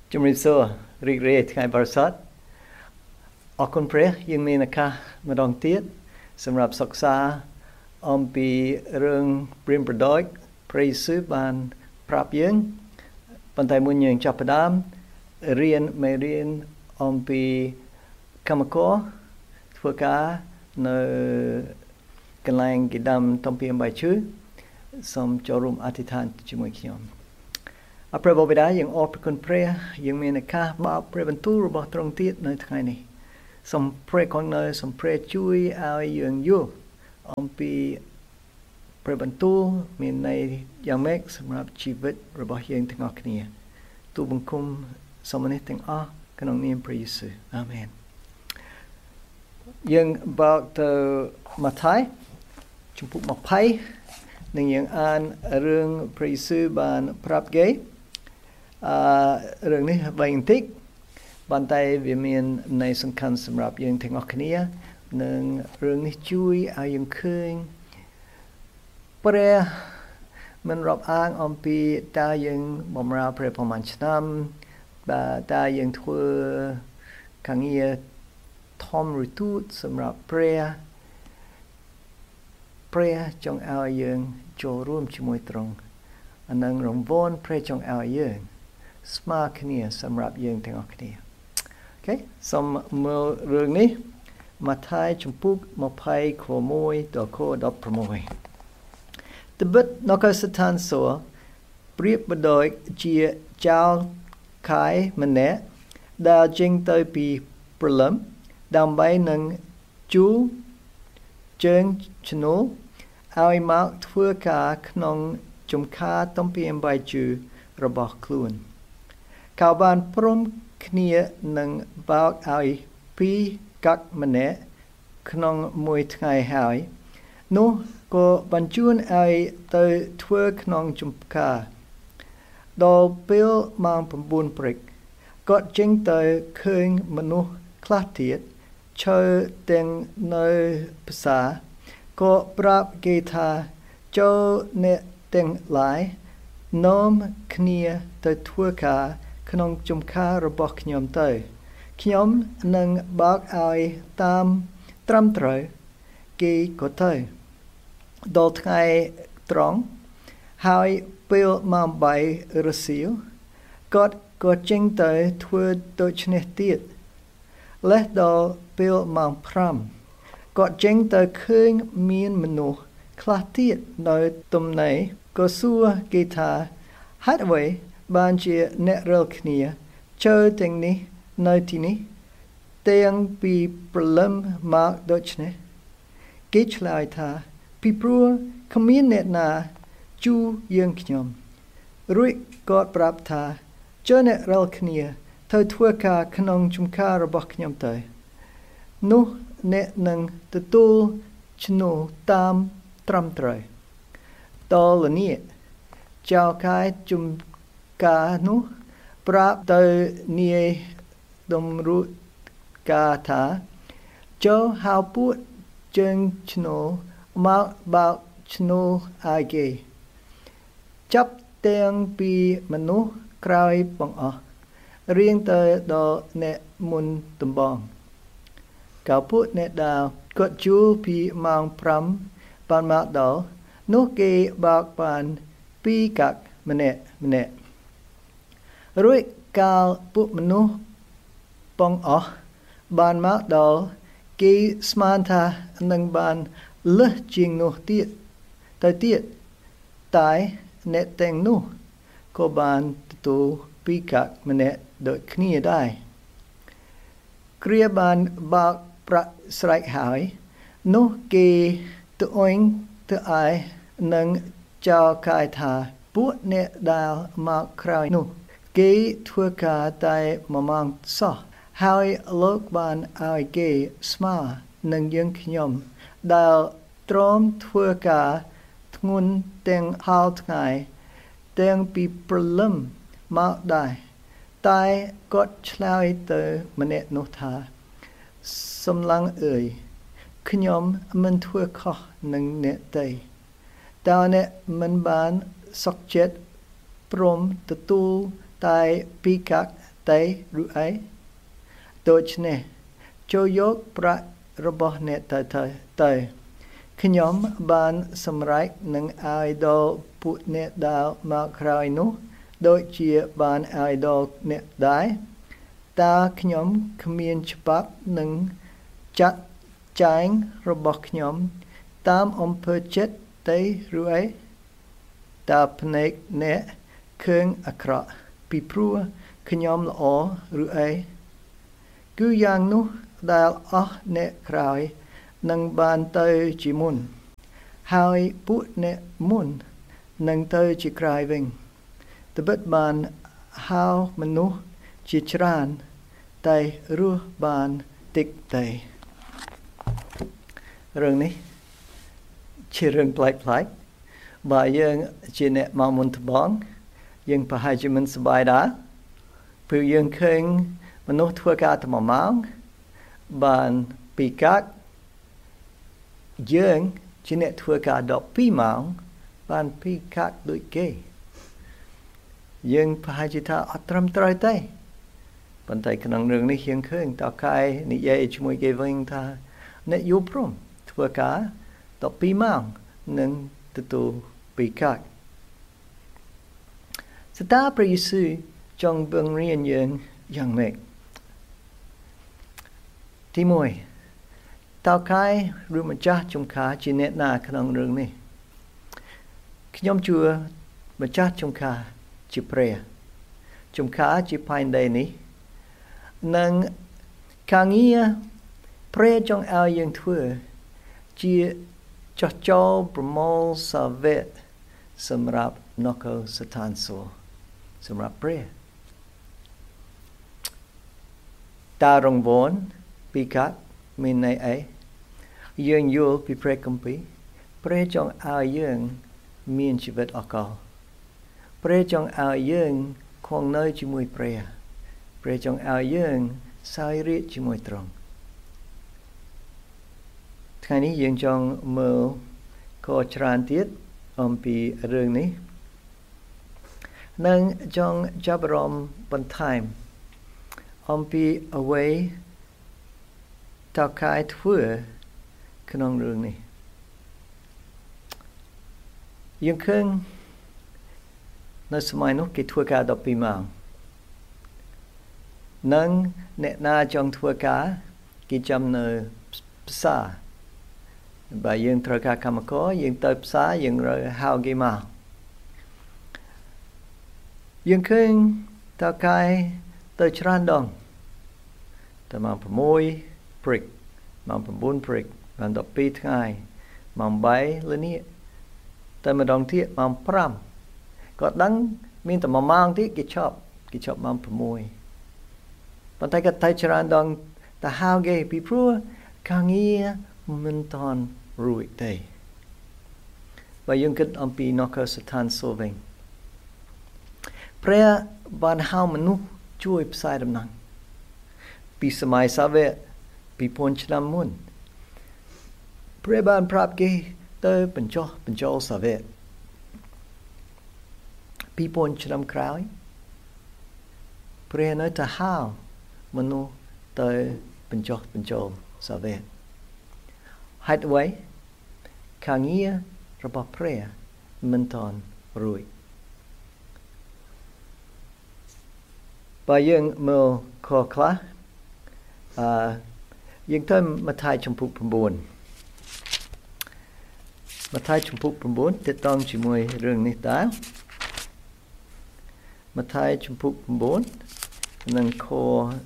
ជំរាបសួររីករាយថ្ងៃបរិសុទ្ធអរគុណព្រះយើងមានឱកាសម្ដងទៀតសម្រាប់សិក្សាអំពីរឿងព្រាហ្មណ៍ប្រដូចព្រះយេស៊ូវបានប្រាប់យើងប៉ុន្តែមុនយើងចាប់ផ្ដើមរៀនមេរៀនអំពីកម្មករធ្វើការនៅកន្លែងគេដាំតំពីអំបាយឈឺសូមចូលរួមអធិដ្ឋានជាមួយខ្ញុំអព្រះបិតាយើងអរគុណព្រះយើងមានឱកាសបោកព្រះបន្ទូលរបស់ទ្រង់ទៀតនៅថ្ងៃនេះសូមព្រះគង់នៅសូមព្រះជួយឲ្យយើងយល់អំពីព្រះបន្ទូលមានន័យយ៉ាងម៉េចសម្រាប់ជីវិតរបស់យើងទាំងអស់គ្នាទូលបង្គំសូមនេះទាំងអស់ក្នុងនាមព្រះយេស៊ូវអាមែនយើងបោកទៅម៉ាថាយជំពូក20និងយើងអានរឿងព្រះយេស៊ូវបានប្រាប់គេរឿងនេះបន្តិចប៉ុន្តែវាមានន័យសំខាន់សម្រាប់យើងទាំងអស់គ្នានិងរឿងនេះជួយឲ្យយើងឃើញព្រះមិនរាប់អានអំពីតើយើងបម្រើព្រះប្រមាណឆ្នាំតើយើងធ្វើការងារធំឬទូចសម្រាប់ព្រះចង់ឲ្យយើងចូលរួមជាមួយទ្រង់អានឹងរង្វាន់ព្រះចង់ឲ្យយើងស្មើគ្នាសម្រាប់យើងទាំងអស់គ្នាអូខេសូមមើលរឿងនេះម៉ាថាយជំពូក20ខ1ដល់ខ16ត្បិតនគរស្ថានសួគ៌ប្រៀបបដូចជាចៅខាយម្នាក់ដែលចេញទៅពីព្រលឹមដើម្បីនឹងជួលជើងឈ្នួលឲ្យមកធ្វើការក្នុងជំខាតំពីអំបាយជឺរបស់ខ្លួនเขาបានព្រមគ្នានឹងបោកឲ្យពីរកាក់ម្នាក់ក្នុងមួយថ្ងៃហើយនោះក៏បញ្ជូនឲ្យទៅធ្វើក្នុងជំខាដល់ពេលម៉ោង9ព្រឹកគាត់ចេញទៅឃើញមនុស្សខ្លះទៀតឈរទាំងនៅផ្សារក៏ប្រាប់គេថាចូលអ្នកទាំងឡាយនាំគ្នាទៅធ្វើការក្នុងជំខារបស់ខ្ញុំទៅខ្ញុំនឹងបើកឲ្យតាមត្រឹមត្រូវគេក៏ទៅដល់ថ្ងៃត្រង់ហើយពេលម៉ោង3រសៀលគាត់ក៏ចេញទៅធ្វើដូច្នេះទៀតលេះដល់ពេលម៉ោង5គាត់ចេញទៅឃើញមានមនុស្សខ្លះទៀតនៅទំនេរក៏សួរគេថាហេតុអ្វីបានជាអ្នករាល់គ្នាចូលទាំងនេះនៅទីនេះទាំងពីព្រលឹមមកដូច្នេះគេឆ្លើយថាពីព្រោះគ្មានអ្នកណាជួយើងខ្ញុំរួចគាត់ប្រាប់ថាចូលអ្នករាល់គ្នាទៅធ្វើការក្នុងជំខារបស់ខ្ញុំទៅនោះអ្នកនឹងទទួលឈ្នួលតាមត្រឹមត្រូវតលនេះចៅខាយជំការនោះប្រាប់ទៅនាយតម្រូវការថាចូលហៅពួកជើងឈ្នួលមកបោកឈ្នួលឲ្យគេចាប់ទាំងពីមនុស្សក្រោយបង្អស់រៀងទៅដល់អ្នកមុនដំបងកៅពួកអ្នកដែលគាត់ជួលពីម៉ោង5បានមកដល់នោះគេបោកបាន2កាក់ម្នាក់រួចកាលពួកមនុស្សបង្អស់បានមកដល់គេស្មានថានឹងបានលើសជាងនោះទៀតតែអ្នកទាំងនោះក៏បានទទួល2កាក់ម្នាក់ដូចគ្នាដែរគ្រាបានបោកប្រាក់ស្រេចហើយនោះគេទៅអញទៅឯនឹងចៅកាយថាពួកអ្នកដែលមកក្រោយនោះគេធ្វើការតែ1ម៉ោងសោះហើយលោកបានឲ្យគេស្មើនឹងយើងខ្ញុំដែលទ្រាំធ្វើការធ្ងន់ទាំងហាលថ្ងៃទាំងពីព្រលឹមមកដែរតែគាត់ឆ្លើយទៅម្នាក់នោះថាសំឡងអើយខ្ញុំមិនធ្វើខុសនឹងអ្នកទេតើអ្នកមិនបានសុខចិត្តព្រមទទួលតែ2កាក់តែឬអីដូច្នេះចូលយកប្រាក់របស់អ្នកទៅខ្ញុំបានសម្រេចនឹងឲ្យដល់ពួកអ្នកដែលមកក្រោយនោះដូចជាបានឲ្យដល់អ្នកដែរតើខ្ញុំគ្មានច្បាប់នឹងចាត់ចែងរបស់ខ្ញុំតាមអំពើចិត្តទេឬអីតើភ្នែកអ្នកឃើញអាក្រក់ពីព្រោះខ្ញុំល្អឬអីគឺយ៉ាងនោះដែលអស់អ្នកក្រោយនឹងបានទៅជាមុនហើយពួកអ្នកមុននឹងទៅជាក្រោយវិញត្បិតបានហៅមនុស្សជាច្រើនតែរស់បានតិចទេរឿងនេះជារឿងប្លែកបើយើងជាអ្នកមកមុនត្បូងយើងប្រហែលជាមិនសប្បាយដែរព្រោះយើងឃើញមនុស្សធ្វើការតែ1ម៉ោងបាន2កាក់យើងជាអ្នកធ្វើការ12ម៉ោងបាន2កាក់ដូចគេយើងប្រហែលជាថាអត់ត្រឹមត្រូវទេប៉ុន្តែក្នុងរឿងនេះយើងឃើញតើកាយនិយាយជាមួយគេវិញថាអ្នកយល់ព្រមធ្វើការ12ម៉ោងនឹងទទួល2កាក់ស្តាព្រះយេស៊ូវចង់បង្រៀនយើងយ៉ាងម៉េចទី1តើកាយឬម្ចាស់ចំការជាអ្នកណាក្នុងរឿងនេះខ្ញុំជឿម្ចាស់ចំការជាព្រះចំការជាផែនដីនេះនិងការងារព្រះចង់ឲ្យយើងធ្វើជាចោះចូលប្រមូលសាវកសម្រាប់នគរស្ថានសួគ៌សម្រាប់ព្រះតារង្វាន់ពីកាត់មានន័យអីយើងយល់ពីព្រះគម្ពីរព្រះចង់ឲ្យយើងមានជីវិតអកលព្រះចង់ឲ្យយើងគង់នៅជាមួយព្រះចង់ឲ្យយើងសោយរាជ្យជាមួយទ្រង់ថ្ងៃនេះយើងចង់មើលខច្រើនទៀតអំពីរឿងនេះនិងចង់ចាប់អារម្មណ៍បន្ថែមអំពីអ្វីតើកាយធ្វើក្នុងរឿងនេះយើងឃើញនៅសម័យនោះគេធ្វើការ12ម៉ោងនិងអ្នកណាចង់ធ្វើការគេចាំនៅផ្សារបើយើងត្រូវការកម្មករយើងទៅផ្សារយើងហៅគេមកយើងឃើញតើកាយទៅច្រើនដងតែម៉ោង6ព្រឹកម៉ោង9ព្រឹកម៉ោង12ថ្ងៃម៉ោង3ល្ងាចតែម្ដងទៀតម៉ោង5ក៏ដឹងមានតែ1ម៉ោងទៀតគេឈប់ម៉ោង6ប៉ុន្តែក៏ទៅច្រើនដងទៅហៅគេពីព្រោះការងារមិនតាន់រួចទេបើយើងគិតអំពីនគរស្ថានសួគ៌វិញព្រះបានហៅមនុស្សជួយផ្សាយដំណឹងពីសម័យសាវក2000ឆ្នាំមុនព្រះបានប្រាប់គេទៅបញ្ចូលសាវក2000ឆ្នាំក្រោយព្រះនៅតែហៅមនុស្សទៅបញ្ចូលសាវកហេតុអ្វីការងាររបស់ព្រះមិនតាន់រួចបើយើងមើលខខ្លះយើងទៅម៉ាថាយចំពុក9ម៉ាថាយចំពុក9ទាក់ទងជាមួយរឿងនេះដែរម៉ាថាយចំពុក9និងខ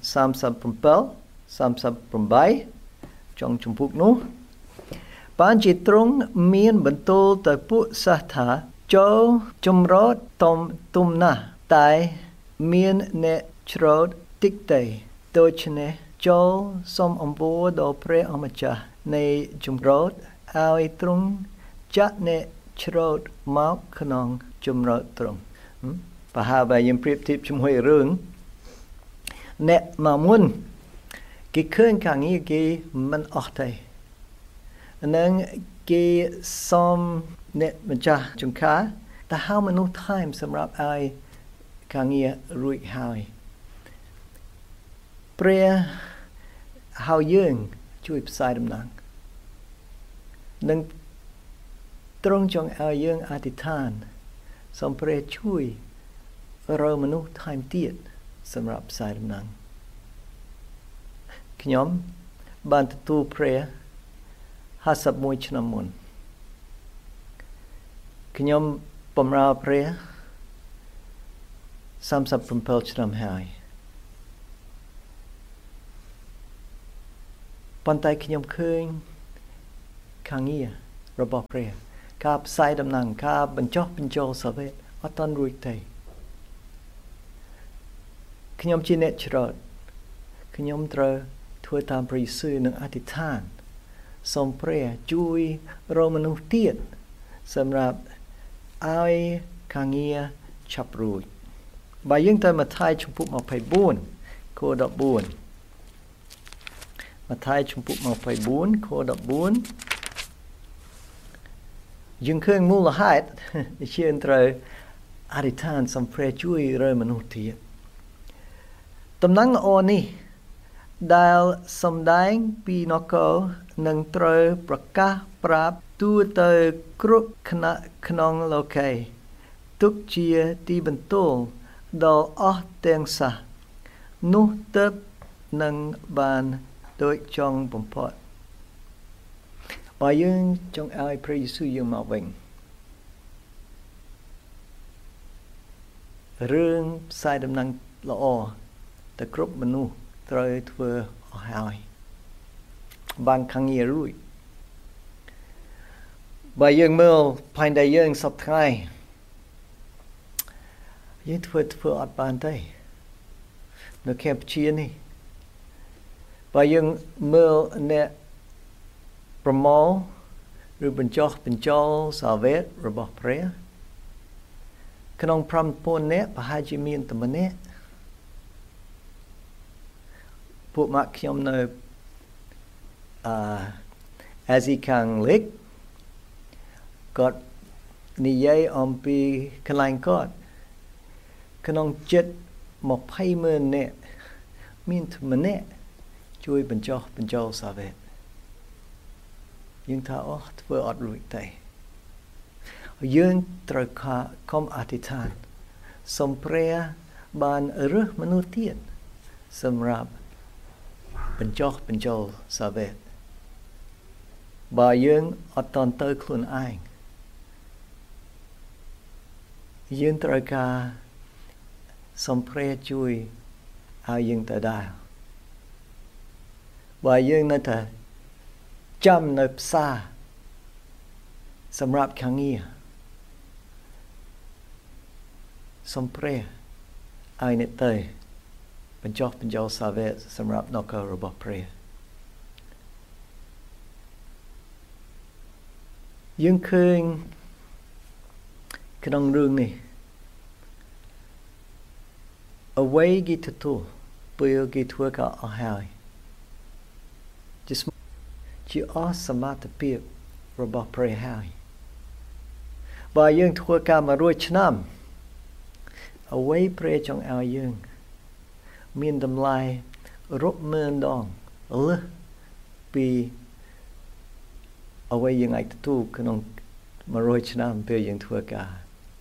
37 38ចុងចំពុកនោះបានជាទ្រង់មានបន្ទូលទៅពួកសាសថាចូលចម្រោតទុំណាស់តែមានអ្នកច្រូតតិចទេដូច្នេះចូលសូមអំបួរដល់ព្រះអម្ចាស់នៃចម្រោតឲ្យទ្រង់ចាក់អ្នកច្រូតមកក្នុងចម្រោតទ្រង់ប្រហែលបើយើងប្រៀបធៀបជាមួយរឿងអ្នកមកមុនគេឃើញការងារគេមិនអស់ទេនឹងគេសូមអ្នកម្ចាស់ចង្ការតែហៅមនុស្សថែមសម្រាប់ឲ្យការងាររួចហើយព្រះហៅយើងជួយផ្សាយដំណឹងនិងទ្រង់ចង់ឲ្យយើងអធិដ្ឋានសូមព្រះជួយរើមនុស្សថែមទៀតសម្រាប់ផ្សាយដំណឹងខ្ញុំបានទទួលព្រះ51ឆ្នាំមុនខ្ញុំបម្រើព្រះ37ឆ្នាំហើយប៉ុន្តែខ្ញុំឃើញខាងងាររបស់ព្រះការផ្សាយដំណឹងការបញ្ចុះបញ្ចូលសាវកអត់ទាន់រួចទេខ្ញុំជាអ្នកច្រត់ខ្ញុំត្រូវធ្វើតាមព្រះយេស៊ូវនិងអធិដ្ឋានសូមព្រះជួយរកមនុស្សទៀតសម្រាប់ឲ្យខាងងារឆាប់រួចបើយើងទៅម៉ាថាយជំពូក24ខ14ម៉ាថាយជំពូក24ខ14យើងឃើញមូលហេតុជាត្រូវអធិដ្ឋានសូមព្រះជួយរើមនុស្សទៀតដំណឹងល្អនេះដែលសំដែងពីនគរនឹងត្រូវប្រកាសប្រាប់ទូទៅគ្រប់គណៈក្នុងលោកីទុកជាទីបន្ទោលដល់អស់ទាំងសះនោះទើបនឹងបានដូចចង់បំផុតបើយើងចង់ឲ្យព្រះយេស៊ូវយើងមកវិញរឿងផ្សាយដំណឹងល្អតែគ្រប់មនុស្សត្រូវធ្វើអស់ហើយបានខាងងាររួចបើយើងមើលផែនដែលយើងសពថ្ងៃយើងធ្វើអត់បានទេនៅកម្ពុជានេះបើយើងមើលអ្នកប្រមូលឬបញ្ចុះបញ្ចូលសាវករបស់ព្រះក្នុង 5000 នាក់ប្រហែលជាមានតែម្នាក់ពួកម៉ាក់ខ្ញុំនៅអាស៊ីខាងលិចគាត់និយាយអំពីកន្លែងគាត់ក្នុងចិត្ត20,000 នាក់មានតែម្នាក់ជួយបញ្ចុះបញ្ចូលសាវកយើងថាអូធ្វើអត់រួចទេយើងត្រូវខំអធិដ្ឋានសូមព្រះបានរើសមនុស្សទៀតសម្រាប់បញ្ចុះបញ្ចូលសាវកបើយើងអត់តន់ទៅខ្លួនឯងយើងត្រូវការសូមព្រះជួយឲ្យយើងទៅដែរបើយើងនៅតែចាំនៅផ្សារសម្រាប់ខាងងារសូមព្រះឲ្យអ្នកទៅបញ្ចុះបញ្ចូលសាវកសម្រាប់នគររបស់ព្រះយើងឃើញក្នុងរឿងនេះអ្វីគេទទួលពេលគេធ្វើការអស់ហើយជាអស់សមត្ថភាពរបស់ព្រះហើយបើយើងធ្វើការ100ឆ្នាំអ្វីព្រះចង់ឲ្យយើងមានតម្លៃរាប់ម៉ឺនដងលើសពីអ្វីយើងអាចទទួលក្នុង100ឆ្នាំពេលយើងធ្វើការ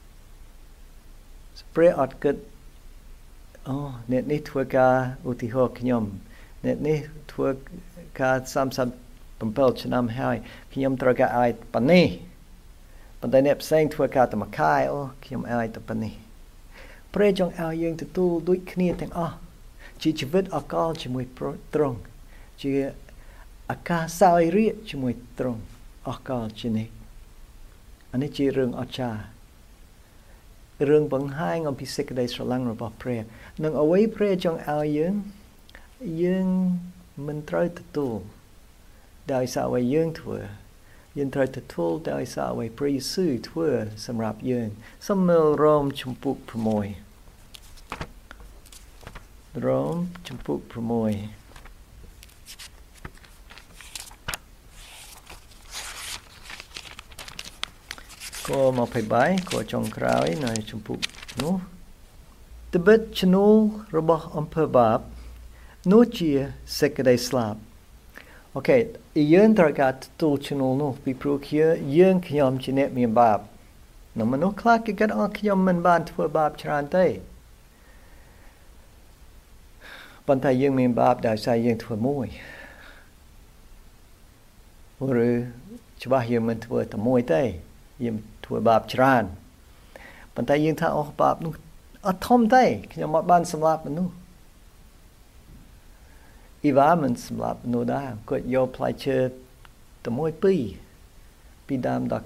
ព្រះអត់គិតអូអ្នកនេះធ្វើការឧទាហរណ៍ខ្ញុំអ្នកនេះធ្វើការ37ឆ្នាំហើយខ្ញុំត្រូវការឲ្យប៉ុណ្នេះប៉ុន្តែអ្នកផ្សេងធ្វើការតែមួយខែអូខ្ញុំឲ្យតែប៉ុណ្នេះព្រះចង់ឲ្យយើងទទួលដូចគ្នាទាំងអស់ជាជីវិតអកលជាមួយទ្រង់ជាអាកាសោយរាជជាមួយទ្រង់អកលជានេះអានេះជារឿងអស្ចារ្យរឿងបង្ហាញអំពីសេចក្តីស្រឡាញ់របស់ព្រះនិងអ្វីព្រះចង់ឲ្យយើងមិនត្រូវទទួលដោយសារអ្វីយើងធ្វើយើងត្រូវទទួលដោយសារអ្វីព្រះយេស៊ូវធ្វើសម្រាប់យើងសូមមើលរ៉ូមជំពូក6រ៉ូមជំពូក6ខ23ខចុងក្រោយនៅជំពូកនោះត្បិតឈ្នួលរបស់អំពើបាបនោះជាសេចក្តីស្លាប់អូខេយើងត្រូវការទទួលឈ្នួលនោះពីព្រោះយើងខ្ញុំជាអ្នកមានបាបនៅមនុស្សខ្លះគេគិតខ្ញុំមិនបានធ្វើបាបច្រើនទេប៉ុន្តែយើងមានបាបដោយសារយើងធ្វើមួយឬច្បាស់យើងមិនធ្វើតែមួយទេយើងធ្វើបាបច្រើនប៉ុន្តែយើងថាបាបនោះអត់ធំទេខ្ញុំអត់បានសម្លាប់មនុស្សអ៊ីវ៉ាមិនសម្លាប់មនុស្សដែរគាត់យកផ្លែឈើតែមួយពីរពីដើមដល់